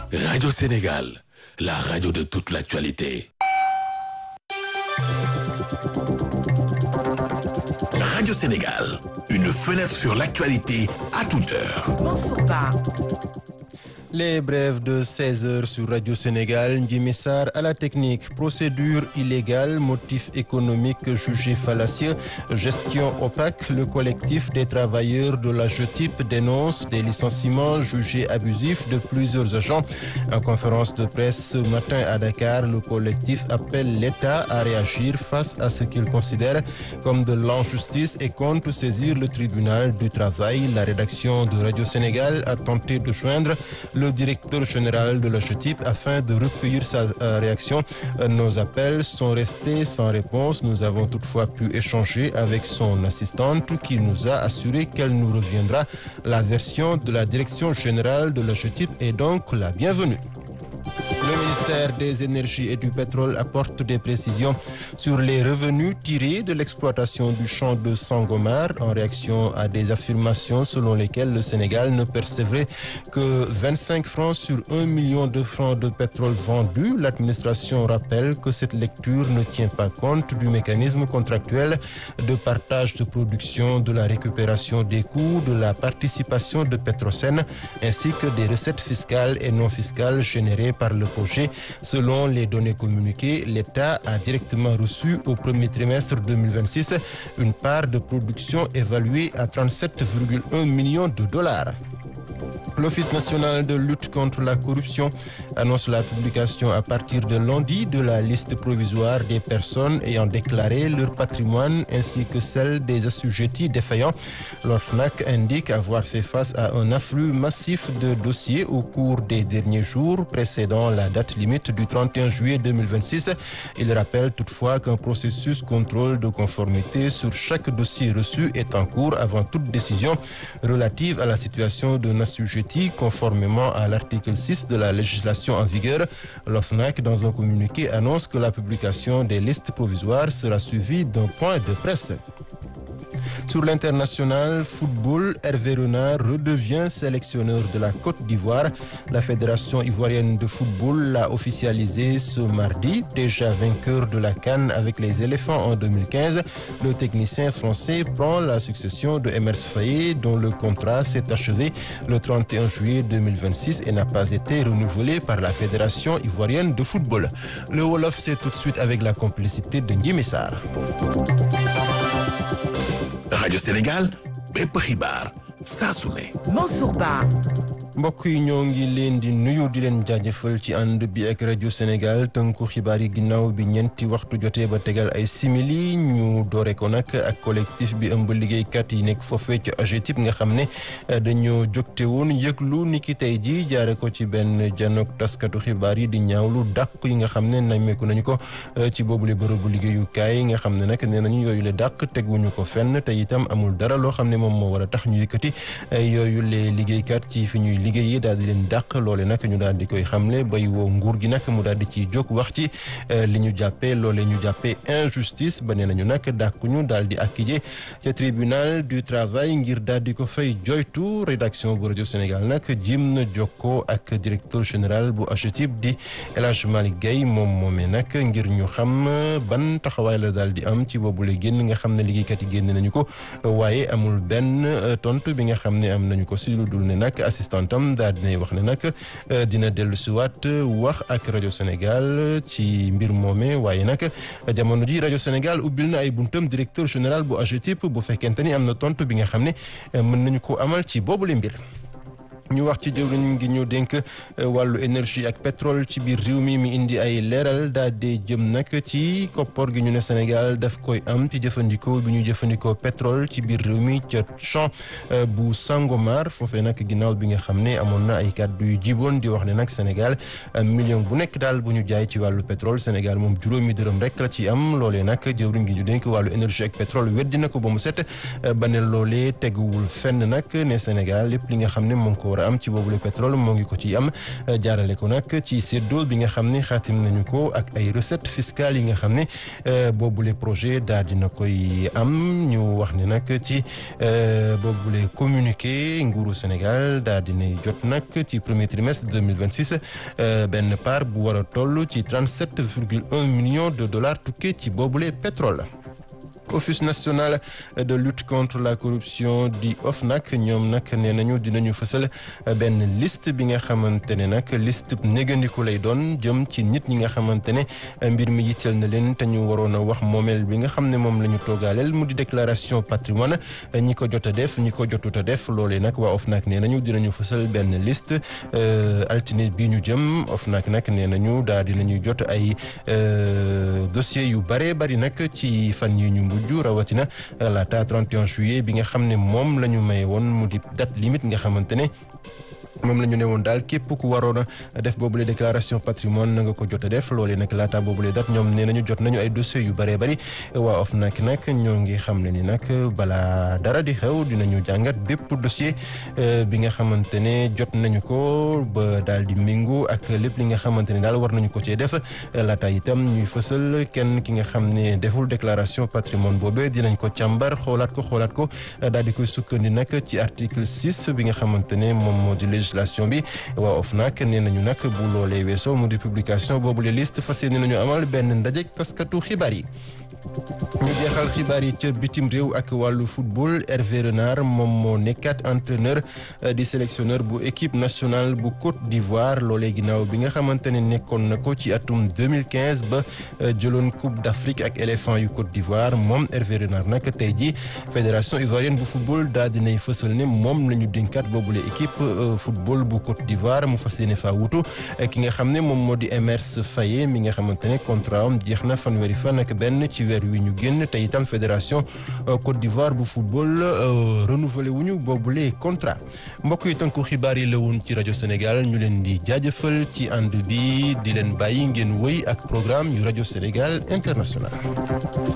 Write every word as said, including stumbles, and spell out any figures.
Radio Sénégal, la radio de toute l'actualité. Radio Sénégal, une fenêtre sur l'actualité à toute heure. Mansour Ba. Les brèves de seize heures sur Radio Sénégal, Ndjimi Sarr à la technique. Procédure illégale, motif économique jugé fallacieux, gestion opaque. Le collectif des travailleurs de la GETIP dénonce des licenciements jugés abusifs de plusieurs agents. En conférence de presse ce matin à Dakar, le collectif appelle l'État à réagir face à ce qu'il considère comme de l'injustice et compte saisir le tribunal du travail. La rédaction de Radio Sénégal a tenté de joindre le directeur général de la GETIP afin de recueillir sa euh, réaction. Euh, nos appels sont restés sans réponse. Nous avons toutefois pu échanger avec son assistante qui nous a assuré qu'elle nous reviendra. La version de la direction générale de la GETIP est donc la bienvenue. Le ministère des Énergies et du Pétrole apporte des précisions sur les revenus tirés de l'exploitation du champ de Sangomar en réaction à des affirmations selon lesquelles le Sénégal ne percevrait que vingt-cinq francs sur un million de francs de pétrole vendus. L'administration rappelle que cette lecture ne tient pas compte du mécanisme contractuel de partage de production, de la récupération des coûts, de la participation de Petrosen ainsi que des recettes fiscales et non fiscales générées par le projet. Selon les données communiquées, l'État a directement reçu au premier trimestre deux mille vingt-six une part de production évaluée à trente-sept virgule un millions de dollars. L'Office national de lutte contre la corruption annonce la publication à partir de lundi de la liste provisoire des personnes ayant déclaré leur patrimoine ainsi que celle des assujettis défaillants. L'OFNAC indique avoir fait face à un afflux massif de dossiers au cours des derniers jours précédant la date limite du trente et un juillet deux mille vingt-six. Il rappelle toutefois qu'un processus contrôle de conformité sur chaque dossier reçu est en cours avant toute décision relative à la situation d'un assujetti conformément à l'article six de la législation en vigueur. L'OFNAC, dans un communiqué, annonce que la publication des listes provisoires sera suivie d'un point de presse. Sur l'international football, Hervé Renard redevient sélectionneur de la Côte d'Ivoire. La Fédération ivoirienne de football l'a officialisé ce mardi. Déjà vainqueur de la CAN avec les éléphants en deux mille quinze, le technicien français prend la succession de Emers Faé, dont le contrat s'est achevé le trente et un juillet deux mille vingt-six et n'a pas été renouvelé par la Fédération ivoirienne de football. Le Wolof, c'est tout de suite avec la complicité de Ndjimi Sarr. Radio Sénégal, bépp xibaar saa su ne. Mansour Ba. mbokk yi ñoo ngi leen di nuyu di leen jaajëfal ci ànd bi ak Radio Sénégal tënku xibaar yi ginnaaw bi ñeenti waxtu jotee ba tegal ay simili ñu doore ko nag ak collectif bi ëmb liggéeykat yi nekk foofee ci AGETIP nga xam ne dañoo jógte woon yëglu ni ki tey ji jaare ko ci benn janook taskatu xibaar yi di ñaawlu dàq yi nga xam ne nammeeku nañu ko ci boobule bërëbu liggéeyukaay nga xam ne nag nee nañu yooyu le dàq teguñu ko fenn te itam amul dara loo xam ne moom moo war a tax ñu yëkkati yooyu le liggéeykat ci fi ñuy liggéey yi daal di leen dàq loole nag ñu daal di koy xamle bay woo nguur gi nag mu daal di ciy jóg wax ci li ñu jàppee loole ñu jàppee injustice ba nee nañu nag dàquñu daal di akkije ca tribunal du travail ngir daal di ko fay joytu. rédaction bu Radio Sénégal nag jim na jokkoo ak directeur général bu AGETIP di El Hadj Malick Gueye moom moomee nag ngir ñu xam ban taxawaay la daal di am ci boobule génn nga xam ne liggéeykat yi génn nañu ko waaye amul benn tontu bi nga xam ne am nañu ko si lu dul ne nag assistantam daal dinay wax ne nag dina dellu si waat wax ak Radio Sénégal ci mbir moome waaye nag jamono ji Radio Sénégal ubbil na ay buntam directeur général bu AGETIP bu fekkente ni am na tontu bi nga xam ne mën nañu ko amal ci boobule mbir. ñu wax ci jëwriñ gi ñu dénk wàllu énergie ak pétrole ci biir réew mi mi indi ay leeral daal di jëm nag ci koppor gi ñu ne Sénégal daf koy am ci jëfandikoo bi ñu jëfandikoo pétrole ci biir réew mi ca champ bu Sangomar foofee nag ginnaaw bi nga xam ne amoon na ay kàddu yu jiboon di wax ne nag Sénégal million bu nekk daal bu ñu jaay ci wàllu pétrole Sénégal moom juróomi dërëm rek la ci am loolee nag jëwriñ gi ñu dénk wàllu énergie ak pétrole weddi na ko ba mu set ba ne loolee teguwul fenn nag ne Sénégal lépp li nga xam ne moom ko war a am ci boobule pétrole moo ngi ko ci am jaarale ko nag ci séddoo bi nga xam ne xaatim nañu ko ak ay recettes fiscales yi nga xam ne boobule projet daal dina koy am ñu wax ne nag ci boobule communiqué nguuru Sénégal daal dinay jot nag ci premier trimestre deux mille vingt six benn part bu war a toll ci trente sept virgule un million de dollars tukkee ci boobule pétrole. Office national de lutte contre la corruption di OFNAC ñoom nag nee nañu dinañu fësal benn liste bi nga xamante ne nag liste négandiku lay doon jëm ci nit ñi nga xamante ne mbir mi yitteel na leen te ñu waroon a wax moomeel bi nga xam ne moom la ñu toogaaleel mu di déclaration patrimoine ñi ko jot a def ñi ko jotut a def loolee nag waa OFNAC nee nañu dinañu fësal benn liste altine bii ñu jëm OFNAC nag nee nañu daal dinañuy jot ay dossier yu bare bari nag ci fan yi ñu ju rawatina laata trente et un juillet bi nga xam ne moom la ñu may woon mu di date limite nga xamante ne moom la ñu ne woon daal képp ku waroon a def boobule déclaration patrimoine na nga ko jot a def loolee nag laata boobule date ñoom nee nañu jot nañu ay dossiers yu bëree bëri waa OFNAC nag ñoo ngi xam ne ni nag balaa dara di xew dinañu jàngat bépp dossier bi nga xamante ne jot nañu ko ba daal di méngoo ak lépp li nga xamante ne daal war nañu ko cee def laata itam ñuy fësal kenn ki nga xam ne deful déclaration patrimoine boobee dinañ ko càmbar xoolaat ko xoolaat ko daal di koy sukkandi nag ci article six bi nga xamante ne moom moo di législation bi waa OFNAC nee nañu nag bu loolee weesoo mu di publication boobu les liste fas yéene nañu amal benn ndaje taskatu xibaar yi. ñu jeexal xibaar yi ca bitim réew ak wàllu football Hervé Renard moom moo nekkaat entraîneur di sélectionneur bu équipe nationale bu Côte d'Ivoire loolee ginnaaw bi nga xamante ne nekkoon na ko ci atum deux mille quinze ba jëloon coupe d'Afrique ak éléphant yu Côte d'Ivoire moom Hervé Renard nag tey jii fédération ivoirienne bu football daal dinay fësal ne moom la ñu dénkaat boobule équipe football bu Côte d'Ivoire mu fas yéene faa wutu ki nga xam ne moom moo di Emerse Faé mi nga xamante ne contrat am jeex na fanweeri fan ak benn ci weer wi ñu génn te itam fédération Côte d'Ivoire bu football renouvelé wuñu boobule contrat mbokk yi tënku xibaar yi la woon ci rajo Sénégal ñu leen di jaajëfal ci ànd bi di leen bàyyi ngeen wëy ak programme yu rajo Sénégal international.